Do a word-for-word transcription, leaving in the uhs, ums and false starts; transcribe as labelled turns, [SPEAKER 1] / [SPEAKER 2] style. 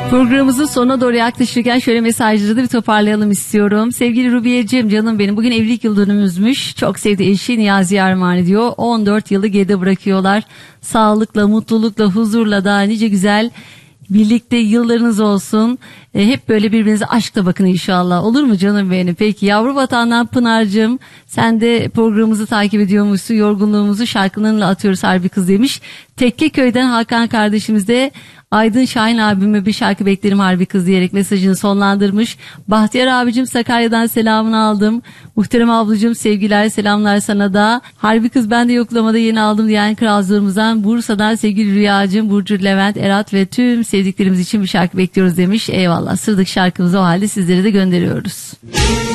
[SPEAKER 1] Programımızın sonuna doğru yaklaşırken şöyle mesajları da bir toparlayalım istiyorum. Sevgili Rubiye'cim, canım benim, bugün evlilik yıl dönümümüzmüş. Çok sevdiği eşi Niyazi armağan ediyor. on dört yılı geride bırakıyorlar. Sağlıkla, mutlulukla, huzurla da nice güzel birlikte yıllarınız olsun. E, hep böyle birbirinize aşkla bakın inşallah. Olur mu canım benim? Peki yavru vatandan Pınar'cığım, sen de programımızı takip ediyormuşsun. Yorgunluğumuzu şarkılarıyla atıyoruz harbi kız demiş. Tekkeköy'den Hakan kardeşimiz de Aydın Şahin abime bir şarkı beklerim harbi kız diyerek mesajını sonlandırmış. Bahtiyar abicim, Sakarya'dan selamını aldım. Muhterem ablacığım, sevgiler selamlar sana da. Harbi kız ben de yoklamada yeni aldım diyen kralcılığımızdan Bursa'dan sevgili Rüyacığım, Burcu, Levent, Erat ve tüm sevdiklerimiz için bir şarkı bekliyoruz demiş. Eyvallah, sıradaki şarkımızı o halde sizlere de gönderiyoruz.